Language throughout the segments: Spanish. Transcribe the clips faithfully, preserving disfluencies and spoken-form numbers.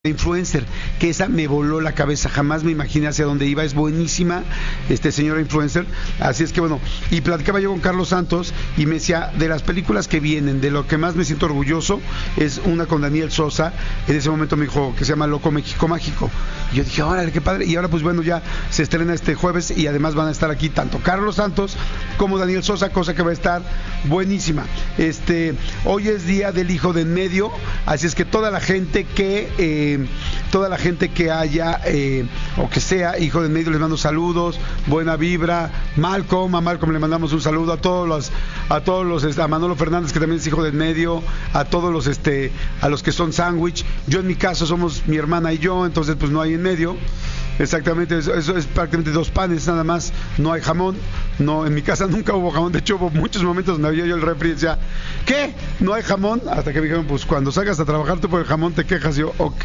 Influencer, que esa me voló la cabeza, jamás me imaginé hacia dónde iba, es buenísima, este señora influencer, así es que bueno, y platicaba yo con Carlos Santos y me decía, de las películas que vienen, de lo que más me siento orgulloso, es una con Daniel Sosa, en ese momento me dijo que se llama Loco México Mágico, y yo dije, órale, qué padre, y ahora pues bueno, ya se estrena este jueves y además van a estar aquí tanto Carlos Santos como Daniel Sosa, cosa que va a estar buenísima. Este, hoy es día del hijo de en medio, así es que toda la gente que eh, toda la gente que haya eh, o que sea hijo de en medio les mando saludos, buena vibra. Malcolm, a Malcolm le mandamos un saludo, a todos los, a todos los, a Manolo Fernández que también es hijo de en medio, a todos los este, a los que son sándwich. Yo en mi caso somos mi hermana y yo, entonces pues no hay en medio. Exactamente, eso, eso es prácticamente dos panes nada más, no hay jamón, no, en mi casa nunca hubo jamón, de hecho hubo muchos momentos donde había yo el refri y decía, ¿qué? ¿No hay jamón? Hasta que me dijeron, pues cuando salgas a trabajar tú por el jamón te quejas, y yo, ok,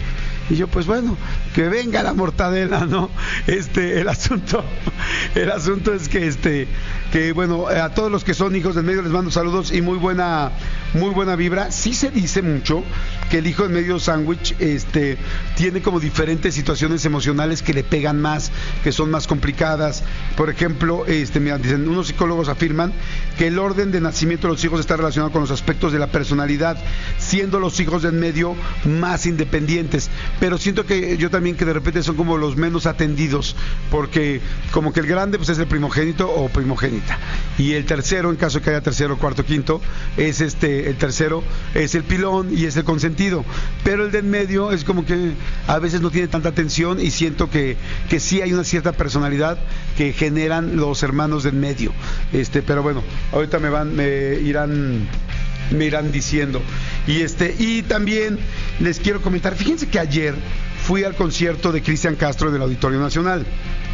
y yo pues bueno, que venga la mortadela, ¿no? Este, el asunto, el asunto es que este, que bueno, a todos los que son hijos del medio les mando saludos y muy buena, muy buena vibra. Sí se dice mucho que el hijo del medio sándwich, este, tiene como diferentes situaciones emocionales que le pegan más, que son más complicadas. Por ejemplo, este, mira, dicen, unos psicólogos afirman que el orden de nacimiento de los hijos está relacionado con los aspectos de la personalidad, siendo los hijos del medio más independientes. Pero siento que yo también que de repente son como los menos atendidos, porque como que el grande pues es el primogénito o primogénita, y el tercero, en caso de que haya tercero, cuarto, quinto, es este, el tercero es el pilón y es el consentido, pero el de en medio es como que a veces no tiene tanta atención, y siento que, que sí hay una cierta personalidad que generan los hermanos del medio, este, pero bueno, ahorita me van, me irán me irán diciendo. Y este, y también les quiero comentar, fíjense que ayer fui al concierto de Cristian Castro en el Auditorio Nacional.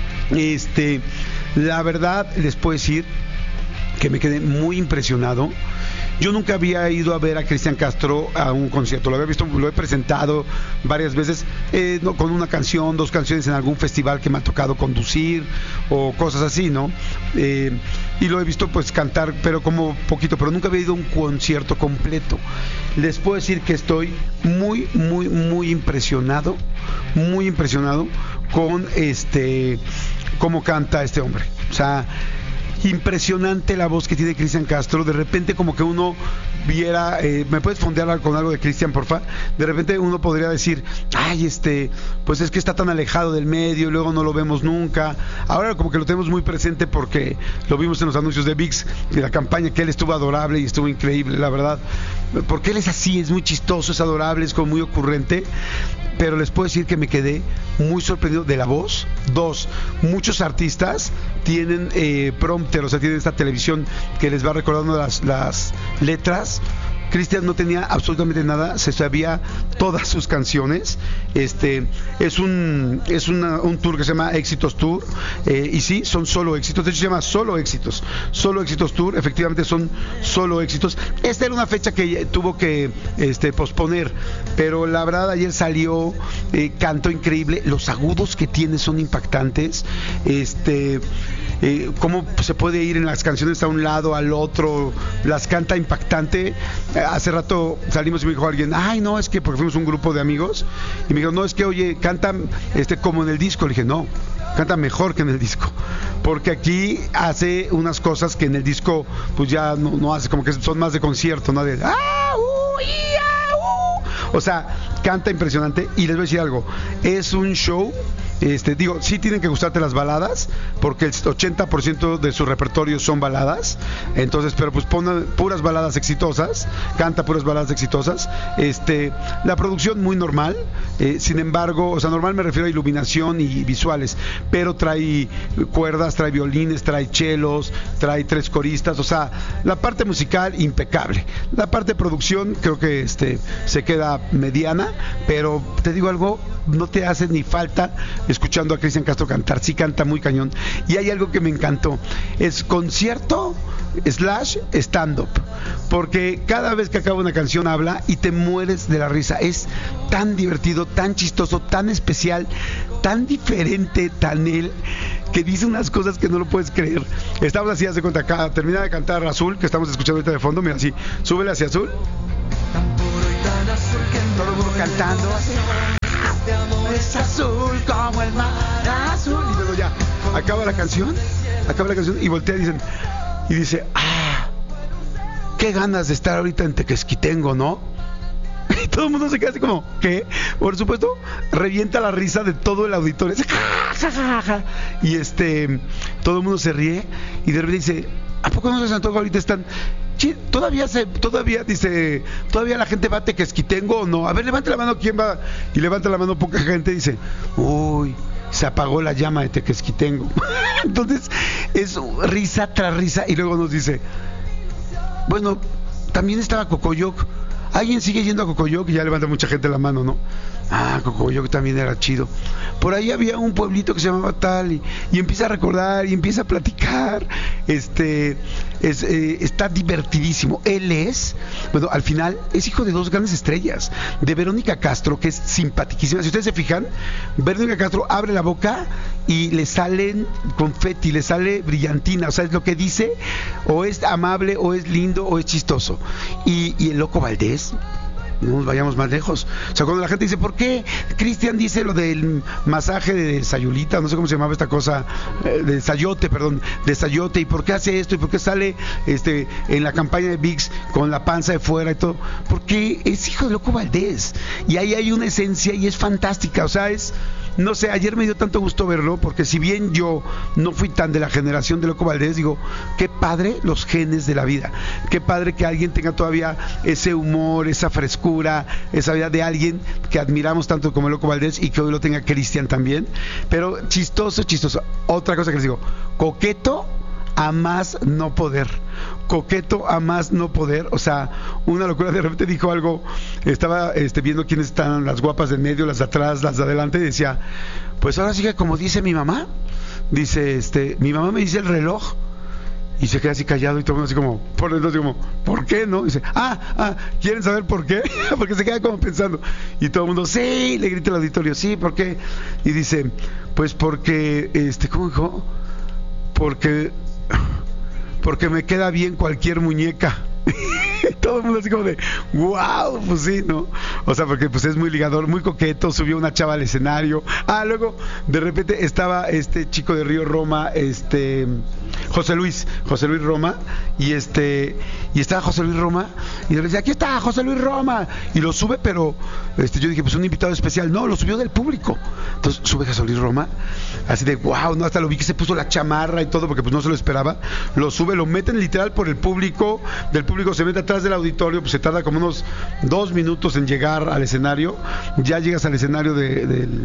Este, la verdad les puedo decir que me quedé muy impresionado. Yo nunca había ido a ver a Cristian Castro a un concierto, lo había visto, lo he presentado varias veces, eh, no, con una canción, dos canciones en algún festival que me ha tocado conducir o cosas así, ¿no? Eh, y lo he visto pues cantar, pero como poquito, pero nunca había ido a un concierto completo. Les puedo decir que estoy muy, muy, muy impresionado, muy impresionado con este, cómo canta este hombre. O sea, impresionante la voz que tiene Cristian Castro. De repente como que uno viera, eh, ¿me puedes fondear con algo de Cristian, porfa? De repente uno podría decir, ay, este, pues es que está tan alejado del medio y luego no lo vemos nunca. Ahora como que lo tenemos muy presente porque lo vimos en los anuncios de ViX, de la campaña, que él estuvo adorable y estuvo increíble, la verdad. Porque él es así, es muy chistoso, es adorable, es como muy ocurrente. Pero les puedo decir que me quedé muy sorprendido de la voz. Dos, muchos artistas tienen eh, prompter, o sea, tienen esta televisión que les va recordando las, las letras. Cristian no tenía absolutamente nada, se sabía todas sus canciones. Este es un es una, un tour que se llama Éxitos Tour, eh, y sí, son solo éxitos. De hecho se llama Solo Éxitos, Solo Éxitos Tour. Efectivamente son solo éxitos. Esta era una fecha que tuvo que este, posponer, pero la verdad ayer salió, eh, cantó increíble. Los agudos que tiene son impactantes. Este Eh, cómo se puede ir en las canciones a un lado, al otro, las canta impactante. Eh, hace rato salimos y me dijo alguien, ay no, es que porque fuimos un grupo de amigos, y me dijo, no, es que oye, canta este, como en el disco. Le dije, no, canta mejor que en el disco, porque aquí hace unas cosas que en el disco pues ya no, no hace, como que son más de concierto, ¿no? De, ¡ah, uh, ia, uh! O sea, canta impresionante. Y les voy a decir algo, es un show. Este, digo, sí tienen que gustarte las baladas, porque el ochenta por ciento de su repertorio son baladas. Entonces, pero pues pone puras baladas exitosas, canta puras baladas exitosas. Este, la producción muy normal, eh, sin embargo, o sea, normal me refiero a iluminación y visuales, pero trae cuerdas, trae violines, trae chelos, trae tres coristas, o sea, la parte musical impecable. La parte de producción creo que este se queda mediana, pero te digo algo, no te hace ni falta escuchando a Cristian Castro cantar. Sí canta muy cañón. Y hay algo que me encantó, es concierto slash stand-up, porque cada vez que acaba una canción habla y te mueres de la risa. Es tan divertido, tan chistoso, tan especial, tan diferente, tan él, que dice unas cosas que no lo puedes creer. Estamos así, hace cuenta, acá termina de cantar Azul, que estamos escuchando ahorita de fondo, mira así, súbele hacia Azul. Tan puro y tan azul que todo el mundo cantando. Es azul como el mar azul. Y luego ya, acaba la canción, acaba la canción y voltea y dicen, y dice, ah, qué ganas de estar ahorita en Tequesquitengo, ¿no? Y todo el mundo se queda así como, ¿qué? Por supuesto, revienta la risa de todo el auditorio. Y este, todo el mundo se ríe y de repente dice, ¿a poco no se antoja ahorita están? Sí, todavía se, todavía dice, todavía la gente va a Tequesquitengo o no. A ver, levante la mano, ¿quién va? Y levanta la mano poca gente y dice, uy, se apagó la llama de Tequesquitengo. Entonces, es risa tras risa y luego nos dice, bueno, también estaba Cocoyoc. ¿Alguien sigue yendo a Cocoyoc? Y ya levanta mucha gente la mano, ¿no? Ah, Cocoyoc también era chido. Por ahí había un pueblito que se llamaba tal y, y empieza a recordar y empieza a platicar. Este es, eh, está divertidísimo. Él es, bueno, al final es hijo de dos grandes estrellas, de Verónica Castro, que es simpaticísima. Si ustedes se fijan, Verónica Castro abre la boca y le salen confeti, le sale brillantina, o sea, es lo que dice, o es amable, o es lindo, o es chistoso. Y, y el Loco Valdés, no nos vayamos más lejos. O sea, cuando la gente dice, ¿por qué Cristian dice lo del masaje de Sayulita? No sé cómo se llamaba esta cosa, eh, de Sayote, perdón, de Sayote, ¿y por qué hace esto? ¿Y por qué sale este en la campaña de ViX con la panza de fuera y todo? Porque es hijo de Loco Valdés. Y ahí hay una esencia y es fantástica. O sea, es... No sé, ayer me dio tanto gusto verlo, porque si bien yo no fui tan de la generación de Loco Valdés, digo, qué padre los genes de la vida, qué padre que alguien tenga todavía ese humor, esa frescura, esa vida de alguien que admiramos tanto como Loco Valdés y que hoy lo tenga Cristian también, pero chistoso, chistoso. Otra cosa que les digo, coqueto a más no poder, coqueto a más no poder, o sea, una locura. De repente dijo algo, estaba este, viendo quiénes están las guapas de medio, las de atrás, las de adelante, y decía, pues ahora sí que como dice mi mamá, dice, este, mi mamá me dice el reloj, y se queda así callado y todo el mundo así como, por dentro así como, ¿por qué no? Y dice, ah, ah, ¿quieren saber por qué? Porque se queda como pensando, y todo el mundo, sí, le grita al auditorio, sí, ¿por qué? Y dice, pues porque, este, ¿cómo dijo? Porque porque me queda bien cualquier muñeca. Todo el mundo así como de wow, pues sí, ¿no? O sea, porque pues es muy ligador, muy coqueto, subió una chava al escenario. Ah, luego de repente estaba este chico de Río Roma, este José Luis, José Luis Roma, y este y estaba José Luis Roma y le decía, aquí está José Luis Roma, y lo sube, pero este yo dije, pues un invitado especial, no, lo subió del público. Entonces sube José Luis Roma, así de wow, no, hasta lo vi que se puso la chamarra y todo porque pues no se lo esperaba. Lo sube, lo meten literal por el público, del público se mete atrás del auditorio, pues se tarda como unos dos minutos en llegar al escenario. Ya llegas al escenario de, del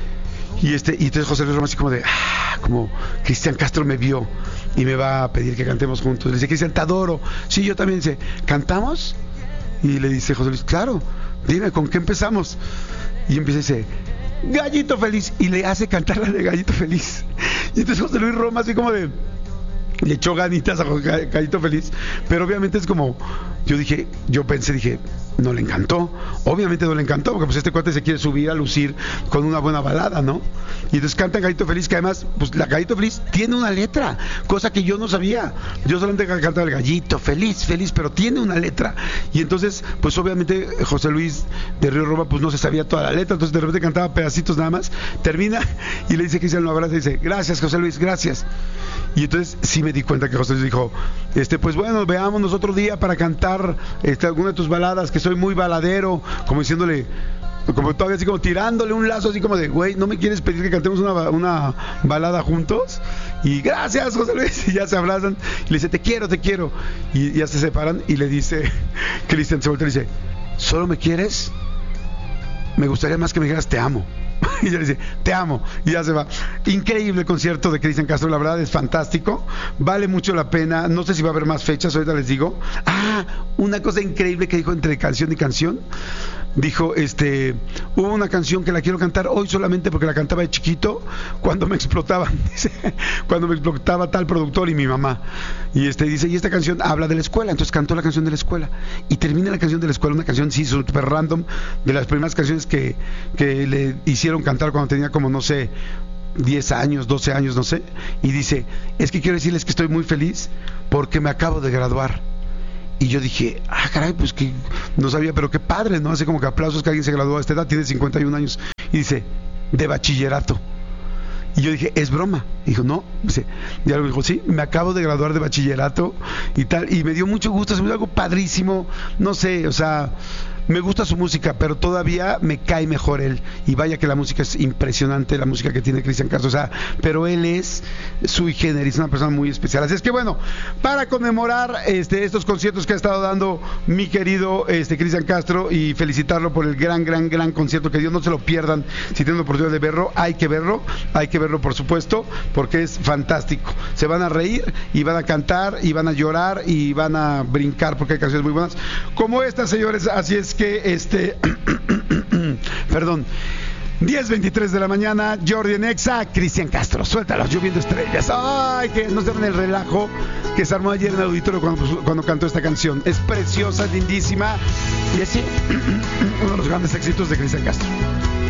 y este y entonces José Luis Roma así como de ah, como Cristian Castro me vio y me va a pedir que cantemos juntos. Le dice, Cristian, te adoro. Sí, yo también. Dice, ¿cantamos? Y le dice José Luis, claro, dime, ¿con qué empezamos? Y empieza y dice, Gallito Feliz, y le hace cantar la de Gallito Feliz. Y entonces José Luis Roma así como de le echó ganitas a Gallito Feliz, pero obviamente es como, yo dije, yo pensé, dije, no le encantó, obviamente no le encantó, porque pues este cuate se quiere subir a lucir con una buena balada, ¿no? Y entonces canta Gallito Feliz, que además, pues la Gallito Feliz tiene una letra, cosa que yo no sabía, yo solamente cantaba el Gallito Feliz, feliz, pero tiene una letra, y entonces, pues obviamente José Luis de Río Roma, pues no se sabía toda la letra, entonces de repente cantaba pedacitos nada más, termina, y le dice que se lo abraza y dice, gracias José Luis, gracias. Y entonces sí me di cuenta que José Luis dijo, este, pues bueno, veámonos otro día para cantar este, alguna de tus baladas, que soy muy baladero, como diciéndole, como todavía así como tirándole un lazo así como de, güey, ¿no me quieres pedir que cantemos una, una balada juntos? Y gracias José Luis, y ya se abrazan, y le dice, te quiero, te quiero, y ya se separan, y le dice, Cristian se voltea y le dice, ¿solo me quieres? Me gustaría más que me dijeras te amo. Y ella dice, te amo, y ya se va. Increíble el concierto de Cristian Castro, la verdad es fantástico, vale mucho la pena. No sé si va a haber más fechas, ahorita les digo. Ah, una cosa increíble que dijo entre canción y canción. Dijo, este, hubo una canción que la quiero cantar hoy solamente porque la cantaba de chiquito cuando me explotaban, dice, cuando me explotaba tal productor y mi mamá. Y este dice, y esta canción habla de la escuela, entonces cantó la canción de la escuela. Y termina la canción de la escuela, una canción sí súper random, de las primeras canciones que, que le hicieron cantar cuando tenía como, no sé, diez años, doce años, no sé. Y dice, es que quiero decirles que estoy muy feliz porque me acabo de graduar. Y yo dije, ah, caray, pues que no sabía, pero qué padre, ¿no? Hace como que aplausos que alguien se graduó a esta edad, tiene cincuenta y un años. Y dice, de bachillerato. Y yo dije, es broma. Y dijo, no. Dice, ya lo dijo, sí, me acabo de graduar de bachillerato y tal. Y me dio mucho gusto, se me dio algo padrísimo. No sé, o sea, me gusta su música, pero todavía me cae mejor él. Y vaya que la música es impresionante, la música que tiene Cristian Castro. O sea, pero él es sui generis, una persona muy especial. Así es que bueno, para conmemorar este, estos conciertos que ha estado dando mi querido este, Cristian Castro y felicitarlo por el gran, gran, gran concierto que dio, no se lo pierdan. Si tienen la oportunidad de verlo, hay que verlo, hay que verlo por supuesto, porque es fantástico. Se van a reír y van a cantar y van a llorar y van a brincar porque hay canciones muy buenas como estas, señores. Así es que este perdón, diez veintitrés de la mañana, Jordi en Exa, Cristian Castro, suéltalos, lloviendo estrellas. Ay, que no se ven el relajo que se armó ayer en el auditorio cuando, cuando cantó esta canción. Es preciosa, lindísima y así uno de los grandes éxitos de Cristian Castro.